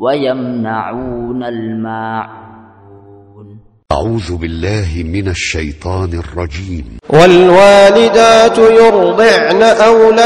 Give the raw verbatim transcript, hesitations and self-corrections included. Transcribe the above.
ويمنعون الماعون. أعوذ بالله من الشيطان الرجيم. والوالدات يرضعن أولادهن